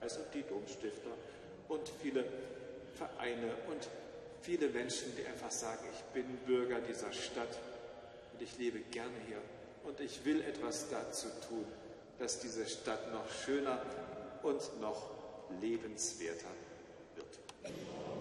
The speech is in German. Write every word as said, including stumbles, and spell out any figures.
also die Domstifter und viele Vereine und viele Menschen, die einfach sagen, ich bin Bürger dieser Stadt und ich lebe gerne hier und ich will etwas dazu tun, dass diese Stadt noch schöner und noch lebenswerter wird.